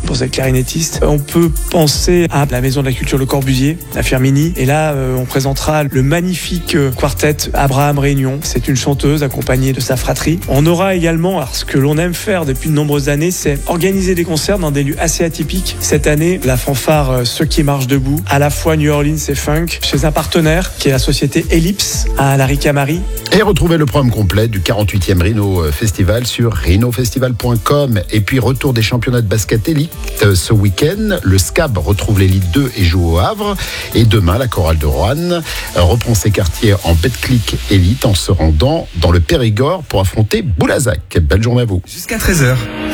pour cette clarinettiste. On peut penser à la Maison de la Culture Le Corbusier, à Firmini. Et là, on présentera le magnifique quartet Abraham Réunion. C'est une chanteuse accompagnée de sa fratrie. On aura également, alors ce que l'on aime faire depuis de nombreuses années, c'est organiser des concerts dans des lieux assez atypiques. Cette année, la fanfare Ceux qui marchent debout, à la fois New Orleans et funk, chez un partenaire qui est la société Ellipse à la Ricamari. Et retrouvez le programme complet du 48e Rhino Festival sur rhinofestival.com. Et puis retour des championnats de basket élite ce week-end. Le SCAB retrouve l'élite 2 et joue au Havre. Et demain, la chorale de Roanne reprend ses quartiers en Betclic élite en se rendant dans le Périgord pour affronter Boulazac. Belle journée à vous. Jusqu'à 13h.